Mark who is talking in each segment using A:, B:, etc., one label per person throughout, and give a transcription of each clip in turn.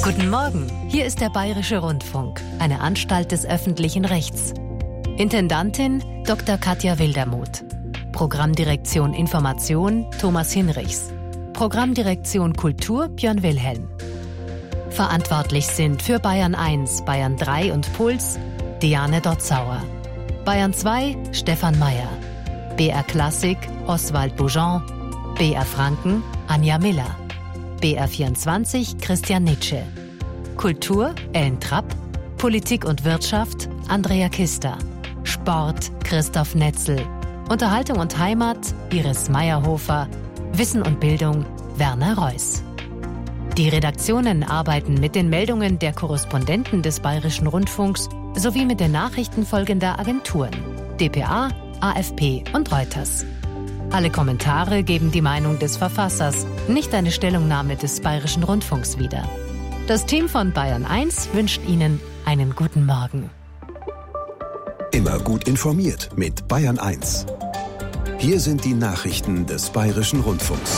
A: Guten Morgen, hier ist der Bayerische Rundfunk, eine Anstalt des öffentlichen Rechts. Intendantin Dr. Katja Wildermuth. Programmdirektion Information Thomas Hinrichs. Programmdirektion Kultur Björn Wilhelm. Verantwortlich sind für Bayern 1, Bayern 3 und Puls Diane Dotzauer. Bayern 2 Stefan Mayer. BR Klassik Oswald Boujon. BR Franken Anja Miller. BR24 Christian Nitsche. Kultur Ellen Trapp. Politik und Wirtschaft Andrea Kister. Sport Christoph Netzel. Unterhaltung und Heimat Iris Meyerhofer. Wissen und Bildung Werner Reuss. Die Redaktionen arbeiten mit den Meldungen der Korrespondenten des Bayerischen Rundfunks sowie mit den Nachrichten folgender Agenturen: dpa, AFP und Reuters. Alle Kommentare geben die Meinung des Verfassers, nicht eine Stellungnahme des Bayerischen Rundfunks wieder. Das Team von Bayern 1 wünscht Ihnen einen guten Morgen.
B: Immer gut informiert mit Bayern 1. Hier sind die Nachrichten des Bayerischen Rundfunks.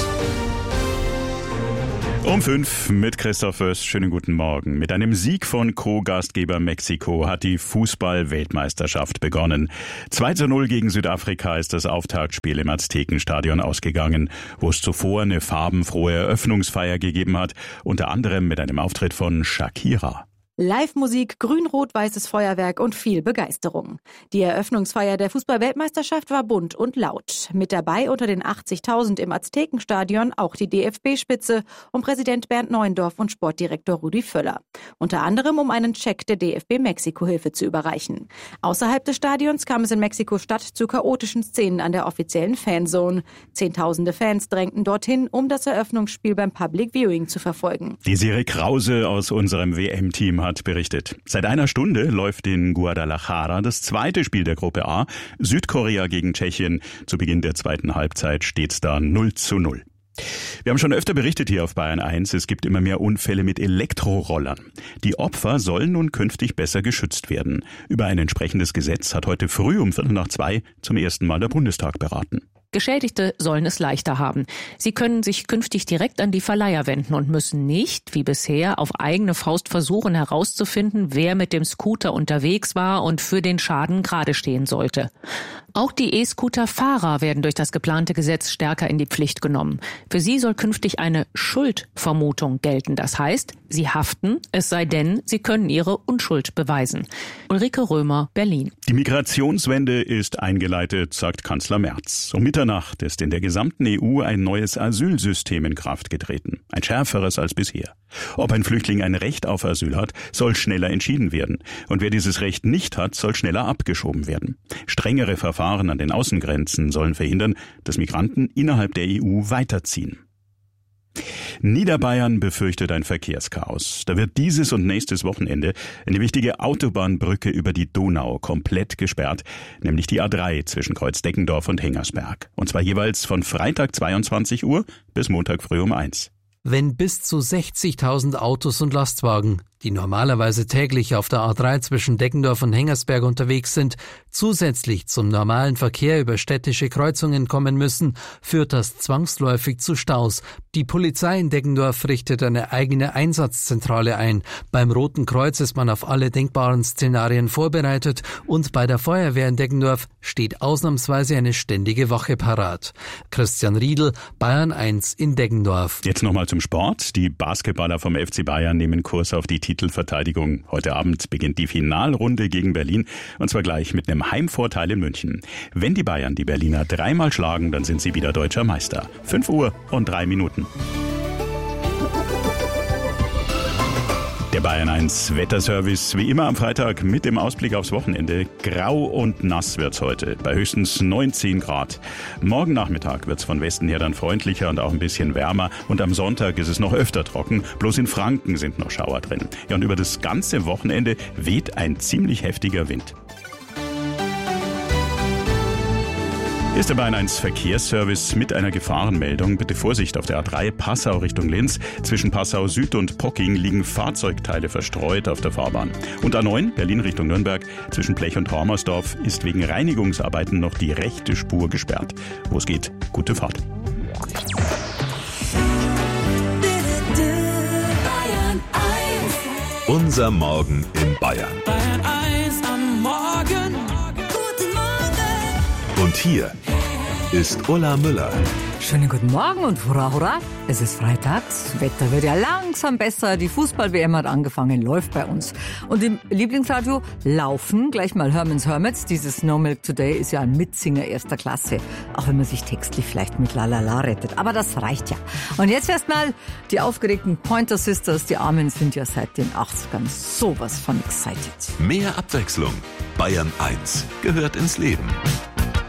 C: Um 5 mit Christoph Fürst. Schönen guten Morgen. Mit einem Sieg von Co-Gastgeber Mexiko hat die Fußball-Weltmeisterschaft begonnen. 2:0 gegen Südafrika ist das Auftaktspiel im Aztekenstadion ausgegangen, wo es zuvor eine farbenfrohe Eröffnungsfeier gegeben hat, unter anderem mit einem Auftritt von Shakira.
D: Live-Musik, grün-rot-weißes Feuerwerk und viel Begeisterung. Die Eröffnungsfeier der Fußball-Weltmeisterschaft war bunt und laut. Mit dabei unter den 80.000 im Aztekenstadion auch die DFB-Spitze um Präsident Bernd Neuendorf und Sportdirektor Rudi Völler. Unter anderem, um einen Scheck der DFB-Mexiko-Hilfe zu überreichen. Außerhalb des Stadions kam es in Mexiko-Stadt zu chaotischen Szenen an der offiziellen Fanzone. Zehntausende Fans drängten dorthin, um das Eröffnungsspiel beim Public Viewing zu verfolgen.
C: Die Serie Krause aus unserem WM-Team hat berichtet. Seit einer Stunde läuft in Guadalajara das zweite Spiel der Gruppe A, Südkorea gegen Tschechien. Zu Beginn der zweiten Halbzeit steht's da 0:0. Wir haben schon öfter berichtet hier auf Bayern 1, es gibt immer mehr Unfälle mit Elektrorollern. Die Opfer sollen nun künftig besser geschützt werden. Über ein entsprechendes Gesetz hat heute früh um 1:15 zum ersten Mal der Bundestag beraten.
E: Geschädigte sollen es leichter haben. Sie können sich künftig direkt an die Verleiher wenden und müssen nicht, wie bisher, auf eigene Faust versuchen herauszufinden, wer mit dem Scooter unterwegs war und für den Schaden gerade stehen sollte. Auch die E-Scooter-Fahrer werden durch das geplante Gesetz stärker in die Pflicht genommen. Für sie soll künftig eine Schuldvermutung gelten. Das heißt, sie haften, es sei denn, sie können ihre Unschuld beweisen. Ulrike Römer, Berlin.
C: Die Migrationswende ist eingeleitet, sagt Kanzler Merz. Um Mitternacht ist in der gesamten EU ein neues Asylsystem in Kraft getreten. Ein schärferes als bisher. Ob ein Flüchtling ein Recht auf Asyl hat, soll schneller entschieden werden. Und wer dieses Recht nicht hat, soll schneller abgeschoben werden. Strengere Verfahren an den Außengrenzen sollen verhindern, dass Migranten innerhalb der EU weiterziehen. Niederbayern befürchtet ein Verkehrschaos. Da wird dieses und nächstes Wochenende eine wichtige Autobahnbrücke über die Donau komplett gesperrt, nämlich die A3 zwischen Kreuzdeckendorf und Hengersberg. Und zwar jeweils von Freitag 22 Uhr bis Montag früh um 1.
F: Wenn bis zu 60.000 Autos und Lastwagen, die normalerweise täglich auf der A3 zwischen Deckendorf und Hengersberg unterwegs sind, zusätzlich zum normalen Verkehr über städtische Kreuzungen kommen müssen, führt das zwangsläufig zu Staus. Die Polizei in Deckendorf richtet eine eigene Einsatzzentrale ein. Beim Roten Kreuz ist man auf alle denkbaren Szenarien vorbereitet und bei der Feuerwehr in Deckendorf steht ausnahmsweise eine ständige Wache parat. Christian Riedl, Bayern 1 in Deckendorf.
C: Jetzt nochmal zum Sport. Die Basketballer vom FC Bayern nehmen Kurs auf die Titelverteidigung. Heute Abend beginnt die Finalrunde gegen Berlin und zwar gleich mit einem Heimvorteil in München. Wenn die Bayern die Berliner 3-mal schlagen, dann sind sie wieder deutscher Meister. 5 Uhr und 3 Minuten. Der Bayern 1 Wetterservice, wie immer am Freitag mit dem Ausblick aufs Wochenende. Grau und nass wird's heute, bei höchstens 19 Grad. Morgen Nachmittag wird's von Westen her dann freundlicher und auch ein bisschen wärmer. Und am Sonntag ist es noch öfter trocken, bloß in Franken sind noch Schauer drin. Ja, und über das ganze Wochenende weht ein ziemlich heftiger Wind. Hier ist der Bayern 1 Verkehrsservice mit einer Gefahrenmeldung. Bitte Vorsicht auf der A3 Passau Richtung Linz. Zwischen Passau Süd und Pocking liegen Fahrzeugteile verstreut auf der Fahrbahn. Und A9 Berlin Richtung Nürnberg zwischen Blech und Raumersdorf ist wegen Reinigungsarbeiten noch die rechte Spur gesperrt. Wo es geht, gute Fahrt.
G: Bayern 1
B: Unser Morgen in Bayern.
G: Bayern 1 am Morgen. Guten Morgen.
B: Und hier ist Ulla Müller.
H: Schönen guten Morgen und hurra, hurra. Es ist Freitag, das Wetter wird ja langsam besser, die Fußball-WM hat angefangen, läuft bei uns. Und im Lieblingsradio laufen gleich mal Herman's Hermits. Dieses No Milk Today ist ja ein Mitsinger erster Klasse, auch wenn man sich textlich vielleicht mit Lalala rettet. Aber das reicht ja. Und jetzt erstmal die aufgeregten Pointer Sisters. Die Armen sind ja seit den 80ern sowas von excited.
B: Mehr Abwechslung. Bayern 1 gehört ins Leben.